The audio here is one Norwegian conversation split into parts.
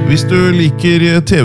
Hvis du liker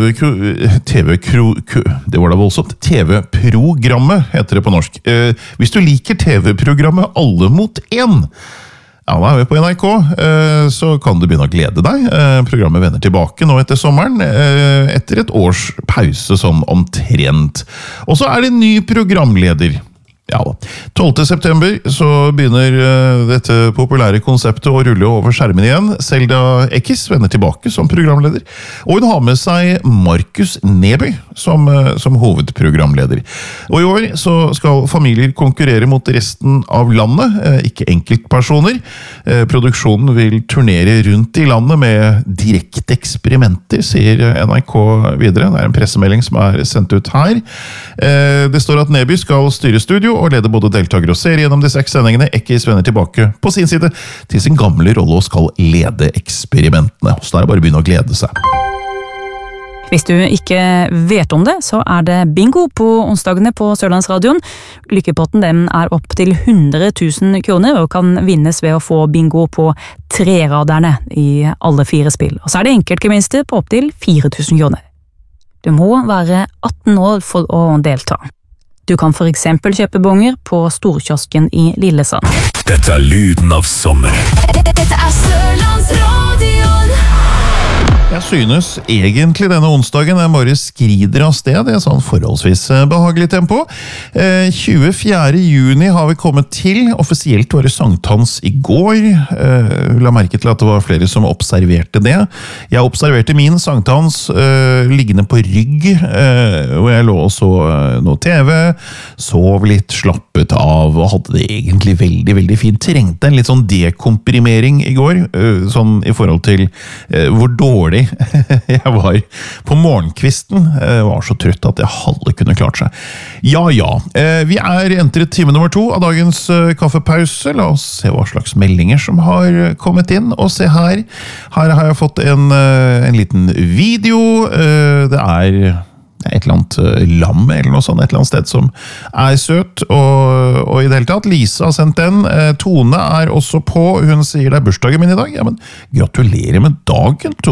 det var da voldsomt, TV-programmet heter det på norsk. Hvis du liker TV-programmet Alle mot en, ja, da er vi på NRK, så kan du begynne å glede deg. Programmet vender tilbake nå etter sommeren, etter et års pause sånn omtrent. Og så er det ny programleder. Ja, 12. september så begynner dette populære konseptet å rulle over skjermen igjen. Selda Ekiz vender tilbake som programleder, og hun har med seg Markus Neby som hovedprogramleder. Og i år så skal familier konkurrere mot resten av landet, ikke enkeltpersoner. Produksjonen vil turnere rundt i landet med direkte eksperimenter, sier NRK videre. Det er en pressemelding som er sendt ut her. Det står at Neby skal styre studio og leder både deltakere og serie gjennom de 6 sendingene. Ekiz vender tilbake på sin side til sin gamle rolle og skal lede eksperimentene. Så da er det bare å begynne å glede seg. Hvis du ikke vet om det, så er det bingo på onsdagene på Sørlandsradioen. Lykkepotten den er opp til 100 000 kroner og kan vinnes ved å få bingo på 3-raderne i alle 4 spill. Og så er det enkeltgevinster på opp til 4 000 kroner. Du må være 18 år for å delta. Du kan for eksempel kjøpe bonger på Storkiosken i Lillesand. Dette er lyden av sommer. Dette er Sørlandsradioen. Jeg synes egentlig denne onsdagen bare skrider av sted. Det er sånn forholdsvis behagelig tempo. 24. juni har vi kommet til. Offisielt var det sankthans i går. La merke til at det var flere som observerte det. Jeg observerte min sankthans liggende på rygg, hvor jeg lå og så noe TV, sov litt, slappet av og hadde det egentlig veldig, veldig fint. Trengte en litt sånn dekomprimering i går, sånn i forhold til hvor dårlig jeg var på morgenkvisten. Jeg var så trøtt at jeg halve kunne klart seg. Ja. Vi er entret time nummer 2 av dagens kaffepause. La oss se hva slags meldinger som har kommet inn. Og se her. Her har jeg fått en liten video. Det er et eller annet lam eller noe sånt, et eller annet sted som er søt, og i det hele tatt, Lisa har sendt den. Tone er også på, hun sier det er bursdagen min i dag. Ja, men gratulerer med dagen, Tone.